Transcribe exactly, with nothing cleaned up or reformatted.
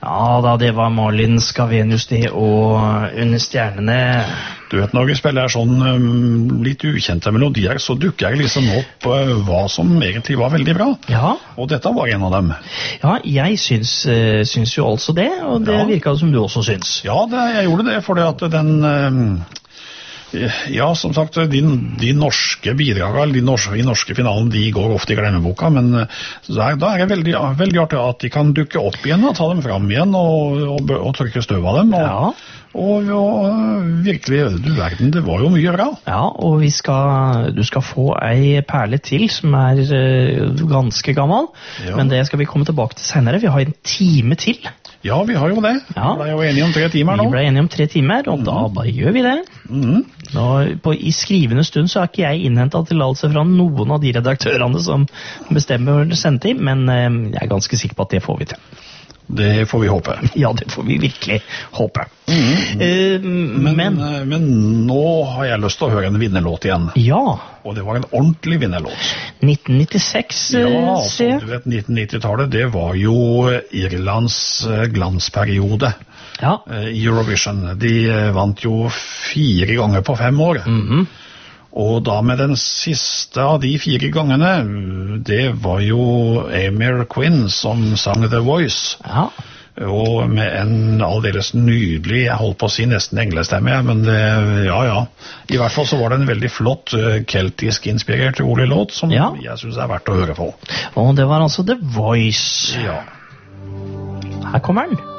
Ja da, det var Malin Scavenius det, og Under stjernene. Du vet, når vi spiller sånn um, litt ukjente melodier, så dukker jeg liksom opp uh, hva som egentlig var veldig bra. Ja. Og dette var en av dem. Ja, jeg syns, uh, syns jo altså det, og det Ja. virket som du også syns. Ja, det, jeg gjorde det, fordi at den... Um, Ja, som sagt, de, de norske bidrag, de norske, de norske finalen, de går ofte i glemmeboka, men er, da er det veldig, veldig artig at de kan dukke opp igjen og ta dem fram igjen og, og, og trykke støv av dem. Og, Ja. og, og virkelig, du verden, det var jo mye bra. Ja, og vi skal, du skal få ei perle til som er uh, ganske gammel, Ja. men det skal vi komme tilbake til senere. Vi har en time til. Ja, vi har jo det. Ja. Vi ble jo enige om tre timer nå. Vi ble enige om tre timer, og da bare gjør vi det. Mhm. Nå, på, I skrivende stund så har ikke jeg innhentet tillatelse fra noen av de redaktørene som bestemmer sendetid, men eh, jeg er ganske sikker på at det får vi til. Det får vi håpe. Ja, det får vi virkelig håpe. Mhm. Eh, Men, men, men, men nå har jeg lyst til å høre en vinnerlåt igjen. ja, Og det var en ordentlig vinnerlåt. nitten nittiseks, eh, Ja, ser altså, jeg. du vet, nitten nittitallet, det var jo Irlands eh, glansperiode Ja. eh, i Eurovision. De eh, vant jo fire ganger på fem år. Mhm. Og da med den siste av de fire gangene, det var jo Amir Quinn som sang The Voice. Ja. Og med en aldeles nydelig, jeg holdt på å si nesten englestemme, ja, men det, ja, ja. I hvert fall så var det en veldig flott eh, keltisk inspirert rolig låt, som Ja. jeg synes er verdt å høre på. Og det var altså The Voice. Ja. Her kommer den.